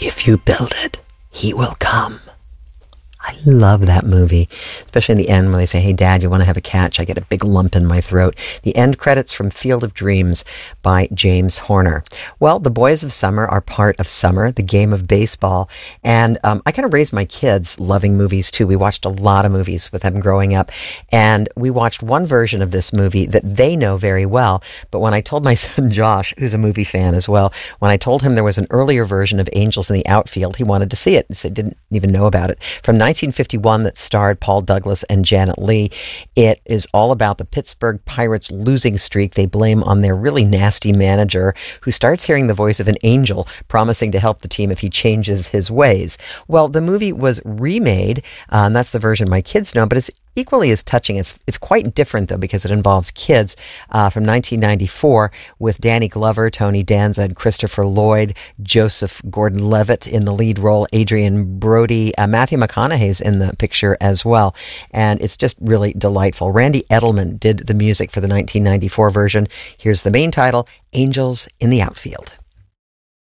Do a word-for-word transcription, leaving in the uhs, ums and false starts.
if you build it, he will come. I love that movie, especially in the end when they say, hey, Dad, you want to have a catch? I get a big lump in my throat. The end credits from Field of Dreams by James Horner. Well, the Boys of Summer are part of summer, the game of baseball. And um, I kind of raised my kids loving movies, too. We watched a lot of movies with them growing up. And we watched one version of this movie that they know very well. But when I told my son Josh, who's a movie fan as well, when I told him there was an earlier version of Angels in the Outfield, he wanted to see it. He said, didn't even know about it. From nineteen fifty-one, that starred Paul Douglas and Janet Leigh. It is all about the Pittsburgh Pirates losing streak they blame on their really nasty manager, who starts hearing the voice of an angel promising to help the team if he changes his ways. Well, the movie was remade, uh, and that's the version my kids know, but it's equally as touching. It's, it's quite different, though, because it involves kids uh, from nineteen ninety-four with Danny Glover, Tony Danza, and Christopher Lloyd, Joseph Gordon-Levitt in the lead role, Adrian Brody, uh, Matthew McConaughey's in the picture as well. And it's just really delightful. Randy Edelman did the music for the nineteen ninety-four version. Here's the main title, Angels in the Outfield.